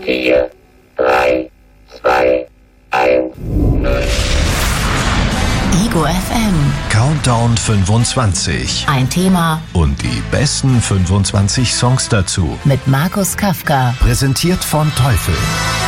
4, 3, 2, 1, 0. Ego FM. Countdown 25. Ein Thema Und die besten 25 Songs dazu. mit Markus Kafka. Präsentiert von Teufel.